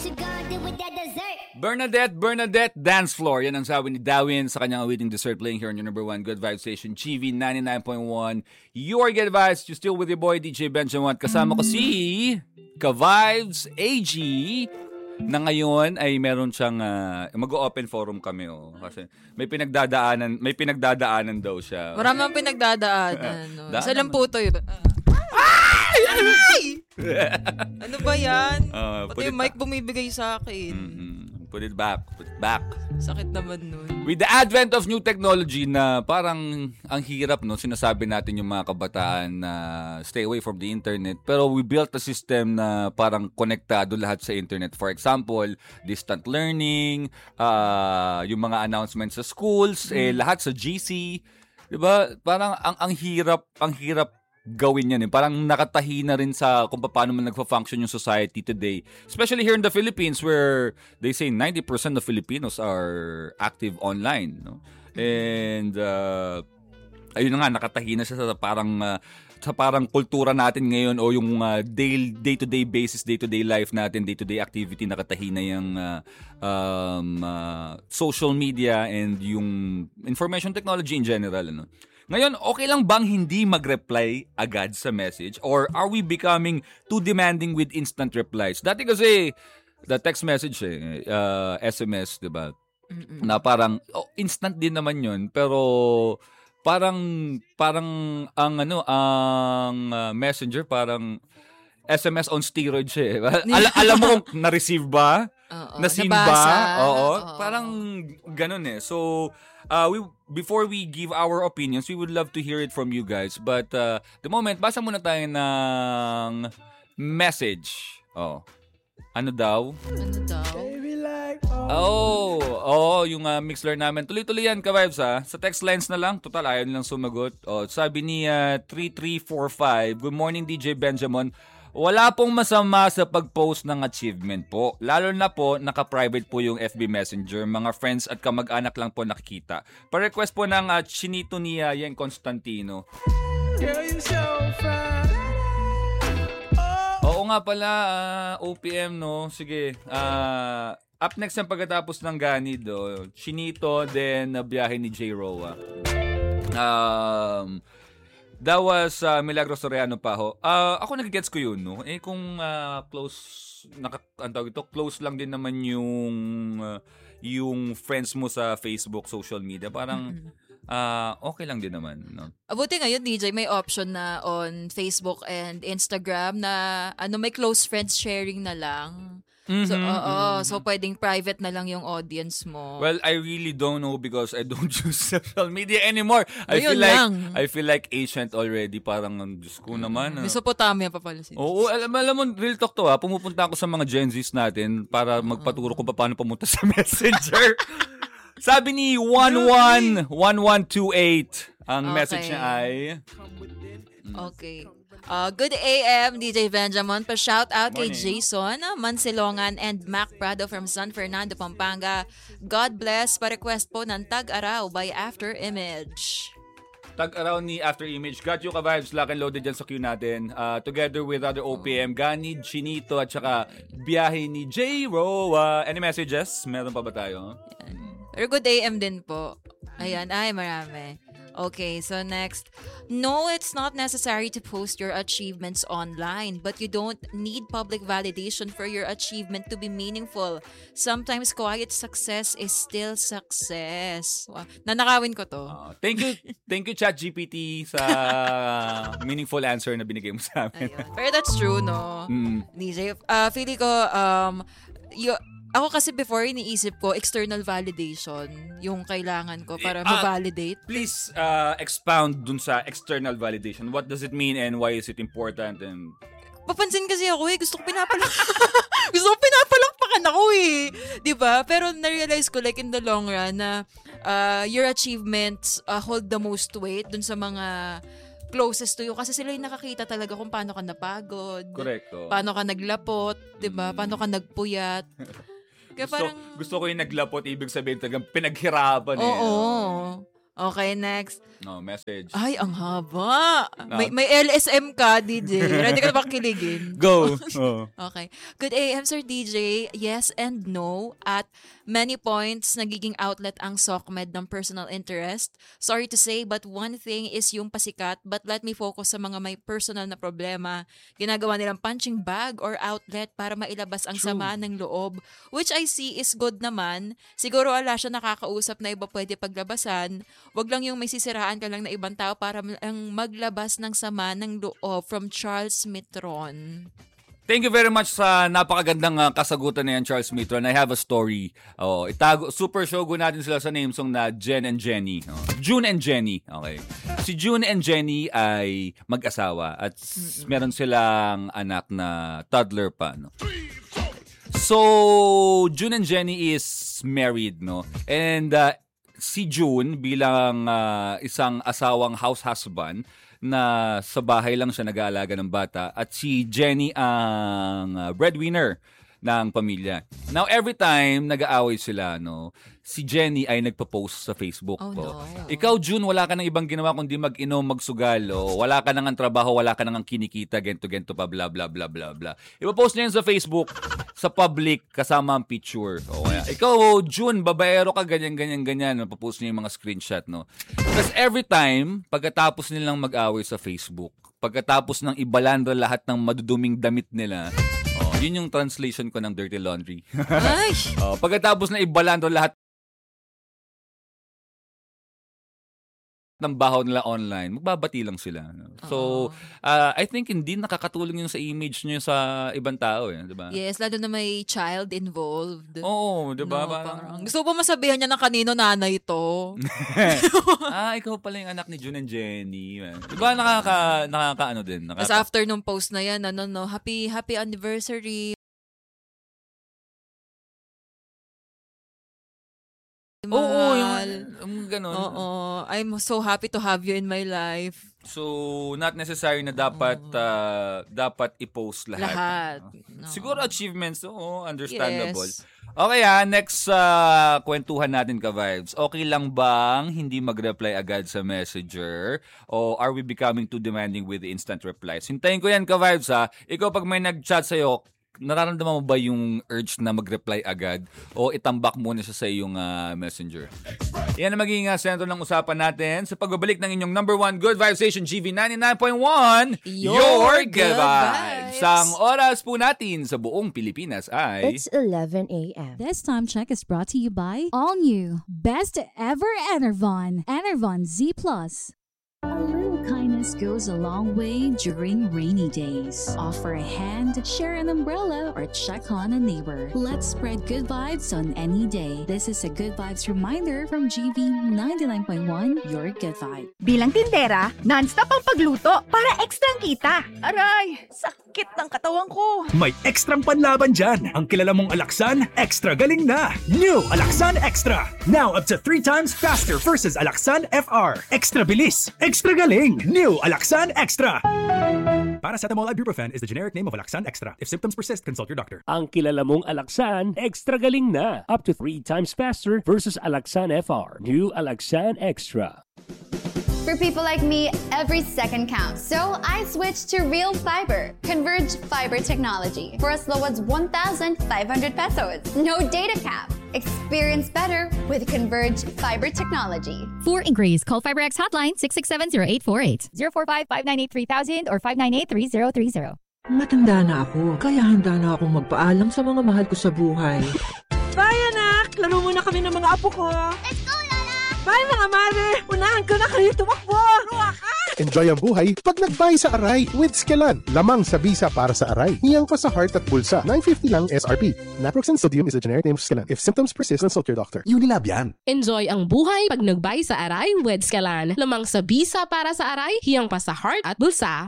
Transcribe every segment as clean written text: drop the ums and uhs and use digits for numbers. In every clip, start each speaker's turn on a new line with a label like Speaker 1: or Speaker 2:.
Speaker 1: Bernadette, Dance Floor. Yan ang sabi ni Dawin sa kanyang awiting Dessert playing here on your number one Good Vibes station, GV 99.1. Your Good Vibes, you're still with your boy DJ Benjamin. Kasama ko si Ka-Vibes AG na ngayon ay meron siyang mag-open forum kami kasi may pinagdadaanan daw siya.
Speaker 2: Maraming pinagdadaanan. Isa lang po to yun. Ano ba yan? Pati yung mic bumibigay sa akin.
Speaker 1: Put it back.
Speaker 2: Sakit naman nun.
Speaker 1: With the advent of new technology na parang ang hirap, no? Sinasabi natin yung mga kabataan na stay away from the internet. Pero we built a system na parang konektado lahat sa internet. For example, distant learning, yung mga announcements sa schools, lahat sa GC. Diba? Parang ang hirap gawin yan. Parang nakatahi na rin sa kung paano man nagfa-function yung society today. Especially here in the Philippines where they say 90% of Filipinos are active online. No? And ayun na nga, nakatahi na siya sa parang kultura natin ngayon o yung day-to-day basis, day-to-day life natin, day-to-day activity, nakatahi na yung social media and yung information technology in general. Ano? Ngayon, okay lang bang hindi mag-reply agad sa message? Or are we becoming too demanding with instant replies? Dati kasi, the text message SMS, diba? Na parang, instant din naman yun. Pero, parang ang messenger, parang SMS on steroids siya. Alam mo kung na-receive ba? Na-seen ba? Oo. Parang ganun eh. So, before we give our opinions, we would love to hear it from you guys. But the moment, basa muna tayo ng message. Ano daw? Yung Mixler namin. Tuloy-tuloy yan, ka-vibes ha. Sa text lines na lang. Total, ayaw nilang sumagot. Sabi ni 3345, Good morning DJ Benjamin. Wala pong masama sa pag-post ng achievement po. Lalo na po, naka-private po yung FB Messenger. Mga friends at kamag-anak lang po nakikita. Pa-request po ng chinito ni Yen Constantino. Girl, you so fine. Oo nga pala, OPM, no? Sige. Up next ang pagkatapos ng ganid, chinito, then biyahe ni J. Roa. That was Milagros Soriano pa ho. Ako nag-gets ko yun, no? Kung close lang din naman yung friends mo sa Facebook, social media, parang okay lang din naman, no?
Speaker 2: Abuti ngayon, DJ, may option na on Facebook and Instagram na may close friends sharing na lang. So pwedeng private na lang yung audience mo.
Speaker 1: Well, I really don't know because I don't use social media anymore. I feel like ancient already. Parang, Diyos ko naman.
Speaker 2: Mesopotamia pa pala siya.
Speaker 1: Oo, alam mo, real talk to pumupunta ako sa mga Gen Zs natin para magpaturo kung paano pumunta sa Messenger. Sabi ni 1128, ang message niya ay...
Speaker 2: Okay. Good AM, DJ Benjamin. Pa-shout out kay Jason Mansilongan and Mac Prado from San Fernando, Pampanga. God bless. Pa-request po ng Tag-Araw by After Image.
Speaker 1: Tag-Araw ni After Image. Got you ka-vibes. Lock and loaded dyan sa queue natin. Together with other OPM, Ganid, Chinito, at saka biyahe ni J. Roa. Any messages? Meron pa ba tayo?
Speaker 2: Pero good AM din po. Ayan, marami. Okay, so next. No, it's not necessary to post your achievements online, but you don't need public validation for your achievement to be meaningful. Sometimes quiet success is still success. Wow. Nanakawin ko to.
Speaker 1: Thank you ChatGPT sa meaningful answer na binigay mo sa amin.
Speaker 2: Pero that's true, no? DJ, feeling ko, ako kasi before iniisip ko external validation yung kailangan ko para ma-validate. Please
Speaker 1: expound dun sa external validation. What does it mean and why is it important? And
Speaker 2: papansin kasi ako gusto ko pinapalakpakan ako 'di ba? Pero na-realize ko like in the long run na your achievements hold the most weight dun sa mga closest to you kasi sila yung nakakita talaga kung paano ka napagod.
Speaker 1: Correct.
Speaker 2: Paano ka naglapot, 'di ba? Paano ka nagpuyat. Kaya
Speaker 1: gusto ko yung naglapot, ibig sabihin talagang pinaghirapan.
Speaker 2: Oo. Okay, next.
Speaker 1: No, message.
Speaker 2: Ay, ang haba. May LSM ka, DJ. Ready ka na bang kiligin?
Speaker 1: Go. Oh.
Speaker 2: Okay. Good AM, Sir DJ. Yes and no. At many points, nagiging outlet ang SOCMED ng personal interest. Sorry to say, but one thing is yung pasikat, but let me focus sa mga may personal na problema. Ginagawa nilang punching bag or outlet para mailabas ang sama ng loob, which I see is good naman. Siguro ala siya nakakausap na iba pwede paglabasan. Wag lang yung may sisiraan ka lang na ibang tao para lang maglabas ng sama ng loob. From Charles Mitron.
Speaker 1: Thank you very much sa napakagandang kasagutan na yan, Charles Mitron. I have a story. Super show natin sila sa name song na Jen and Jenny. June and Jenny. Okay. Si June and Jenny ay mag-asawa at meron silang anak na toddler pa. No? So, June and Jenny is married, no? And si June bilang isang asawang house husband na sa bahay lang siya nag-aalaga ng bata at si Jenny ang breadwinner ng pamilya. Now, every time nag-aaway sila, no, si Jenny ay nagpo-post sa Facebook.
Speaker 2: Oh, no.
Speaker 1: Ikaw, June, wala ka nang ibang ginawa kundi mag-inom, magsugal. Wala ka nang trabaho, wala ka nang kinikita, gento pa, bla bla bla bla bla. Ipo-post niya yun sa Facebook, sa public, kasama ang picture. Ikaw, June, babaero ka, ganyan. Napopost niya yung mga screenshot, no? Because every time, pagkatapos nilang mag-away sa Facebook, pagkatapos ng ibalandra lahat ng maduduming damit nila, yun yung translation ko ng dirty laundry.
Speaker 2: Ay!
Speaker 1: Pagkatapos na ibalandra lahat ng bahaw nila online, magbabati lang sila. So, I think hindi nakakatulong yun sa image nyo sa ibang tao. Diba?
Speaker 2: Yes, lalo na may child involved.
Speaker 1: Oo, diba?
Speaker 2: No, parang, gusto ko masabihan niya na kanino nanay to.
Speaker 1: Ikaw pala yung anak ni June and Jenny. Diba nakaka-ano din?
Speaker 2: Tapos after nung post na yan, happy anniversary.
Speaker 1: Oo, yung ganun.
Speaker 2: Oo, I'm so happy to have you in my life.
Speaker 1: So, not necessary na dapat i-post lahat.
Speaker 2: No.
Speaker 1: Siguro achievements, understandable.
Speaker 2: Yes.
Speaker 1: Okay next kwentuhan natin ka-vibes. Okay lang bang hindi mag-reply agad sa messenger? O are we becoming too demanding with the instant replies? Hintayin ko yan ka-vibes ha. Ikaw pag may nag-chat sa'yo, nararamdaman mo ba yung urge na mag-reply agad o itambak muna siya sa iyong messenger? Yan ang magiging sentro ng usapan natin sa pagbabalik ng inyong number 1 Good Vibes Station GV 99.1 Your Good Vibes. Ang oras po natin sa buong Pilipinas ay
Speaker 3: It's 11 a.m.
Speaker 4: This time check is brought to you by All New Best Ever Enervon Z+. A little kindness goes a long way during rainy days. Offer a hand, share an umbrella, or check on a neighbor. Let's spread good vibes on any day. This is a Good Vibes reminder from GV 99.1, Your Good Vibe.
Speaker 5: Bilang tindera, non-stop ang pagluto para ekstrang kita. Aray, sakit ng katawan ko.
Speaker 6: May ekstrang panlaban dyan. Ang kilala mong Alaxan, extra galing na. New Alaxan Extra. Now up to 3 times faster versus Alaxan FR. Extra bilis, extra galing. New Alaxan Extra. Paracetamol Ibuprofen is the generic name of Alaxan Extra. If symptoms persist, consult your doctor.
Speaker 7: Ang kilala mong Alaxan, extra galing na. Up to 3 times faster versus Alaxan FR. New Alaxan Extra.
Speaker 8: For people like me, every second counts. So I switched to Real Fiber, Converge Fiber Technology, for as low as 1,500 pesos. No data cap. Experience better with Converge Fiber Technology.
Speaker 9: For inquiries, call FiberX hotline 667-0848, 045-598-3000 or 598-3030.
Speaker 10: Matanda na ako, kaya handa na akong magpaalam sa mga mahal ko sa buhay.
Speaker 5: Bye, anak! Laro muna kami ng mga apo ko.
Speaker 8: Let's go, Lola!
Speaker 5: Bye, mga mare! Unahan ko na kayo tumakbo! Ruwa ka!
Speaker 11: Enjoy ang buhay pag nag-buy sa Aray with Skelan. Lamang sa bisa para sa Aray. Hiyang pa sa heart at bulsa. 950 lang SRP. Naproxen sodium is a generic name of Skelan. If symptoms persist, consult your doctor.
Speaker 12: Unilab yan.
Speaker 13: Enjoy ang buhay pag nag-buy sa Aray with Skelan. Lamang sa bisa para sa Aray, hiyang pa sa heart at bulsa.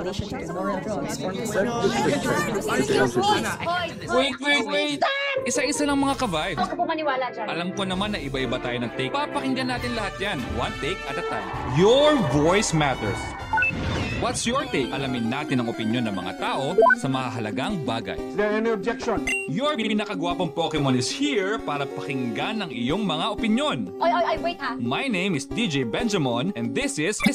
Speaker 1: Wait! Isa-isa lang mga ka-vibe.
Speaker 8: Huwag ka po maniwala dyan.
Speaker 1: Alam ko naman na iba-iba tayo ng take. Papakinggan natin lahat yan. One take at a time. Your voice matters. What's your take? Alamin natin ang opinyon ng mga tao sa mahalagang bagay.
Speaker 3: Is there any objection?
Speaker 1: Your pinakagwapong Pokemon is here para pakinggan ang iyong mga opinyon.
Speaker 12: Oy, wait ha.
Speaker 1: My name is DJ Benjamin and this is